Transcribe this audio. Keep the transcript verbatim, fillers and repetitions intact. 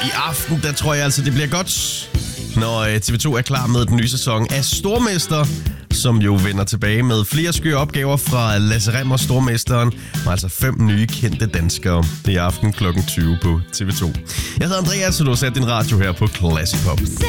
i aften, der tror jeg altså, det bliver godt, når T V to er klar med den nye sæson af Stormester, som jo vender tilbage med flere skøre opgaver fra Lasse Rimmer, Stormesteren, og altså fem nye kendte danskere. Det er i aften klokken tyve på T V to. Jeg hedder Andreas, og du har sat din radio her på Classic Pop.